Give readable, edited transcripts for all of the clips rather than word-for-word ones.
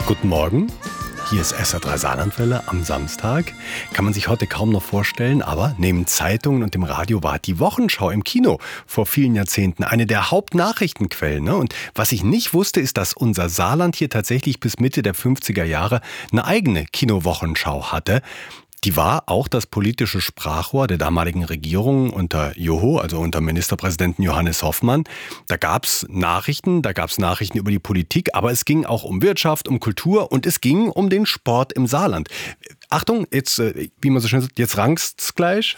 Guten Morgen, hier ist SR3 Saarlandwelle am Samstag. Kann man sich heute kaum noch vorstellen, aber neben Zeitungen und dem Radio war die Wochenschau im Kino vor vielen Jahrzehnten eine der Hauptnachrichtenquellen. Und was ich nicht wusste, ist, dass unser Saarland hier tatsächlich bis Mitte der 50er Jahre eine eigene Kinowochenschau hatte. Die war auch das politische Sprachrohr der damaligen Regierung unter Joho, also unter Ministerpräsidenten Johannes Hoffmann. Da gab's Nachrichten über die Politik, aber es ging auch um Wirtschaft, um Kultur und es ging um den Sport im Saarland. Achtung, jetzt, wie man so schön sagt, jetzt rangst's gleich.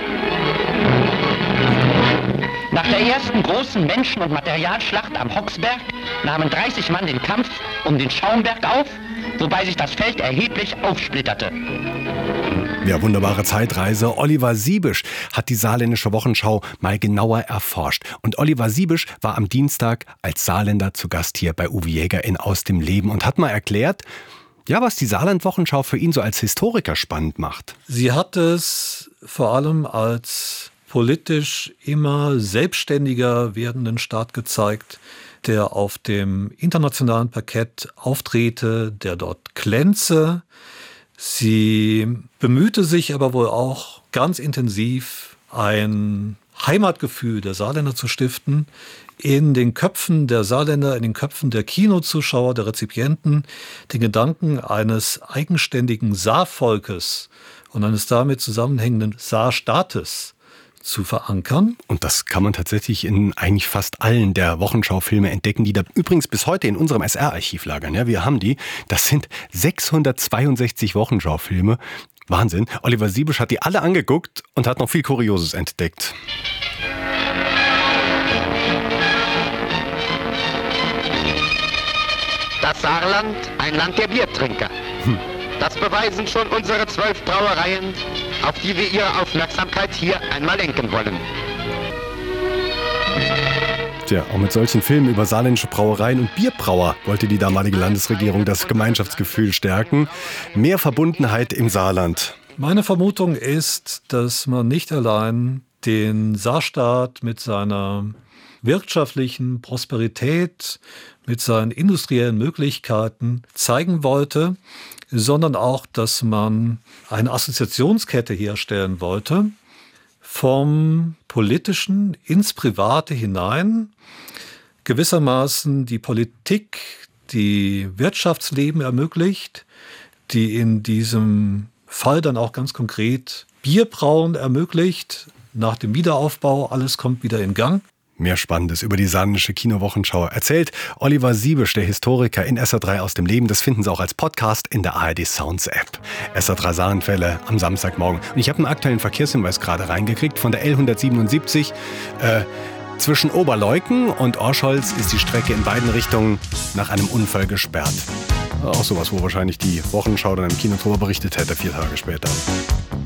Nach der ersten großen Menschen- und Materialschlacht am Hoxberg nahmen 30 Mann den Kampf um den Schaumberg auf, wobei sich das Feld erheblich aufsplitterte. Ja, wunderbare Zeitreise. Oliver Siebisch hat die saarländische Wochenschau mal genauer erforscht. Und Oliver Siebisch war am Dienstag als Saarländer zu Gast hier bei Uwe Jäger in Aus dem Leben und hat mal erklärt, ja, was die Saarland-Wochenschau für ihn so als Historiker spannend macht. Sie hat es vor allem als politisch immer selbstständiger werdenden Staat gezeigt, der auf dem internationalen Parkett auftrete, der dort glänze. Sie bemühte sich aber wohl auch ganz intensiv, ein Heimatgefühl der Saarländer zu stiften, in den Köpfen der Saarländer, in den Köpfen der Kinozuschauer, der Rezipienten, den Gedanken eines eigenständigen Saarvolkes und eines damit zusammenhängenden Saarstaates zu verankern. Und das kann man tatsächlich in eigentlich fast allen der Wochenschau-Filme entdecken, die da übrigens bis heute in unserem SR-Archiv lagern. Ja, wir haben die. Das sind 662 Wochenschau-Filme. Wahnsinn. Oliver Siebisch hat die alle angeguckt und hat noch viel Kurioses entdeckt. Das Saarland, ein Land der Biertrinker. Das beweisen schon unsere 12 Brauereien, auf die wir Ihre Aufmerksamkeit hier einmal lenken wollen. Tja, auch mit solchen Filmen über saarländische Brauereien und Bierbrauer wollte die damalige Landesregierung das Gemeinschaftsgefühl stärken. Mehr Verbundenheit im Saarland. Meine Vermutung ist, dass man nicht allein den Saarstaat mit seiner wirtschaftlichen Prosperität, mit seinen industriellen Möglichkeiten zeigen wollte, sondern auch, dass man eine Assoziationskette herstellen wollte, vom Politischen ins Private hinein, gewissermaßen die Politik, die Wirtschaftsleben ermöglicht, die in diesem Fall dann auch ganz konkret Bierbrauen ermöglicht. Nach dem Wiederaufbau, alles kommt wieder in Gang. Mehr Spannendes über die saarländische Kinowochenschau erzählt Oliver Siebisch, der Historiker, in SR3 aus dem Leben. Das finden Sie auch als Podcast in der ARD Sounds App. SR3 Saarlandwelle am Samstagmorgen. Und ich habe einen aktuellen Verkehrshinweis gerade reingekriegt von der L177. Zwischen Oberleuken und Orscholz ist die Strecke in beiden Richtungen nach einem Unfall gesperrt. Auch sowas, wo wahrscheinlich die Wochenschau dann im Kino drüber berichtet hätte, 4 Tage später.